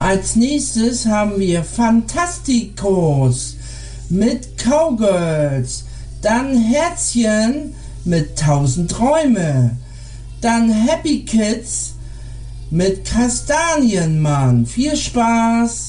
Als nächstes haben wir Fantasticos mit Cowgirls, dann Herzchen mit 1000 Träume, dann Happy Kids mit Kastanienmann. Viel Spaß!